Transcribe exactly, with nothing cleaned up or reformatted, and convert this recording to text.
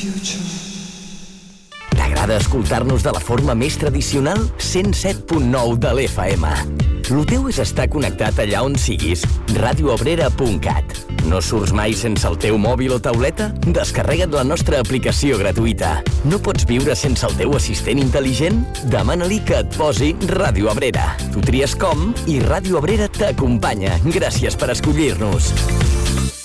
T'agrada escoltar-nos de la forma més tradicional? cent set punt nou de l'F M. Lo teu és estar connectat allà on siguis. radio obrera punt cat. No surts mai sense el teu mòbil o tauleta? Descarrega't la nostra aplicació gratuïta. No pots viure sense el teu assistent intel·ligent? Demana-li que et posi Ràdio Abrera. Tu tries com i Ràdio Abrera t'acompanya. Gràcies per escollir-nos.